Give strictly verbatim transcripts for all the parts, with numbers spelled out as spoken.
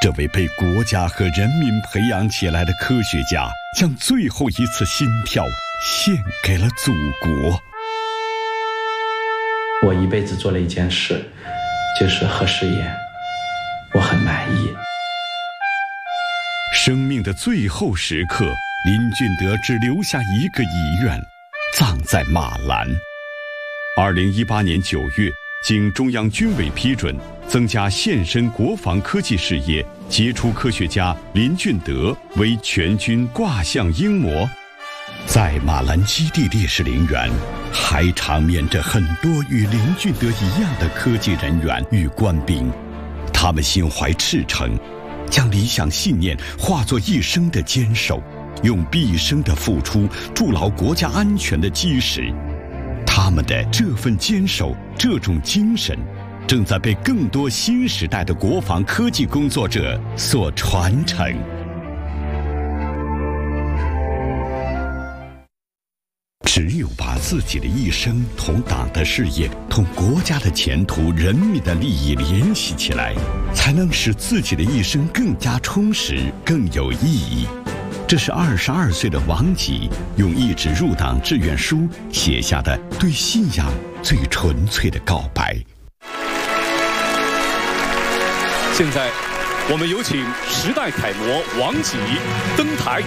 这位被国家和人民培养起来的科学家，将最后一次心跳献给了祖国。 我一辈子做了一件事，就是核试验，我很满意。 生命的最后时刻，林俊德只留下一个遗愿，葬在马兰。二零一八年九月，经中央军委批准，增加献身国防科技事业杰出科学家林俊德为全军挂像英模。在马兰基地烈士陵园，还长眠着很多与林俊德一样的科技人员与官兵，他们心怀赤诚，将理想信念化作一生的坚守，用毕生的付出筑牢国家安全的基石。他们的这份坚守，这种精神，正在被更多新时代的国防科技工作者所传承。只有把自己的一生同党的事业、同国家的前途、人民的利益联系起来，才能使自己的一生更加充实、更有意义。这是二十二岁的王吉用一纸入党志愿书写下的对信仰最纯粹的告白。 现在，我们有请时代楷模王吉登台。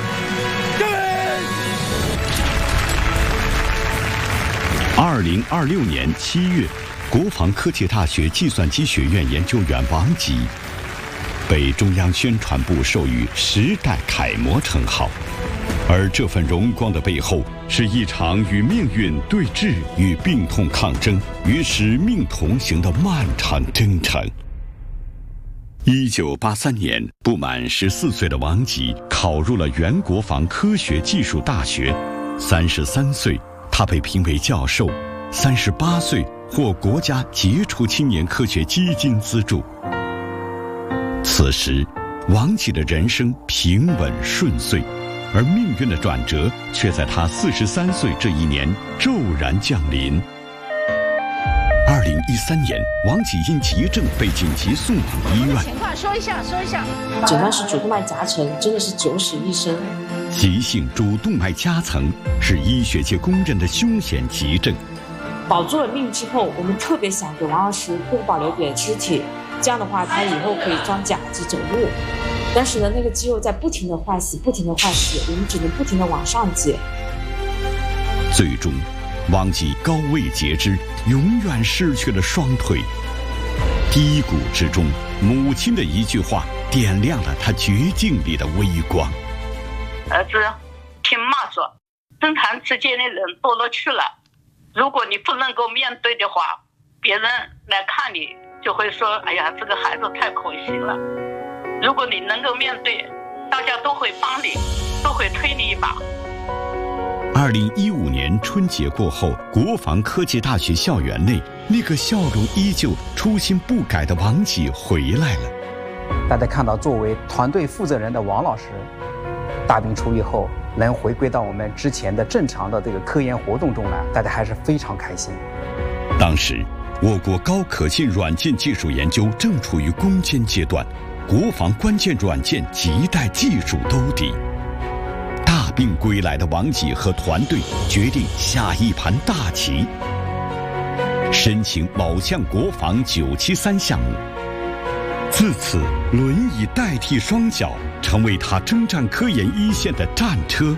二零二六年七月，国防科技大学计算机学院研究员王吉被中央宣传部授予时代楷模称号，而这份荣光的背后，是一场与命运对峙、与病痛抗争、与使命同行的漫长征程。一九八三年，不满十四岁的王吉考入了原国防科学技术大学，三十三岁，他被评为教授，三十八岁获国家杰出青年科学基金资助。此时，王吉的人生平稳顺遂，而命运的转折却在他四十三岁这一年骤然降临。二零一三年，王吉因急症被紧急送往医院。 情况说一下，说一下。 诊断是主动脉夹层，真的是九死一生。 急性主动脉夹层是医学界公认的凶险急症。 保住了命之后，我们特别想给王老师多保留点肢体，这样的话他以后可以装甲机走路。但是呢，那个肌肉在不停的坏死，不停的坏死，我们只能不停的往上接。 最终，王吉高位截肢，永远失去了双腿。低谷之中，母亲的一句话点亮了他绝境里的微光。 儿子，听妈说，政坛之间的人多了去了，如果你不能够面对的话，别人来看你就会说，哎呀，这个孩子太可惜了。如果你能够面对，大家都会帮你，都会推你一把。 二零一五年春节过后，国防科技大学校园内，那个笑容依旧、初心不改的王吉回来了。 大家看到作为团队负责人的王老师，大病初愈后能回归到我们之前的正常的这个科研活动中来，大家还是非常开心。 当时，我国高可信软件技术研究正处于攻坚阶段，国防关键软件亟待技术兜底。大病归来的王吉和团队决定下一盘大棋，申请某项国防九七三项目。自此，轮椅代替双脚，成为他征战科研一线的战车。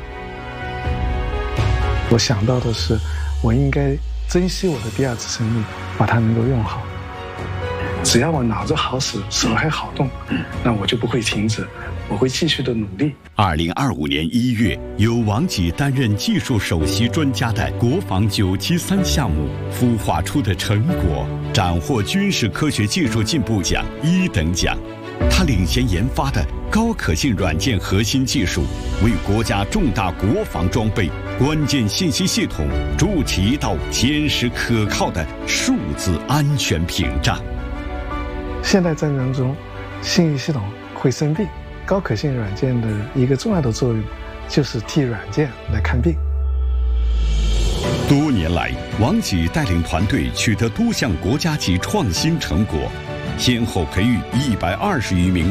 我想到的是，我应该珍惜我的第二次生命，把它能够用好。只要我脑子好使，手还好动，那我就不会停止，我会继续的努力。 二零二五年一月，由王吉担任技术首席专家的国防九七三项目孵化出的成果，斩获军事科学技术进步奖一等奖。他领衔研发的高可信软件核心技术，为国家重大国防装备、关键信息系统筑起一道坚实可靠的数字安全屏障。 现代战争中，信息系统会生病，高可信软件的一个重要的作用就是替软件来看病。 多年来，王吉带领团队取得多项国家级创新成果，先后培育一百二十余名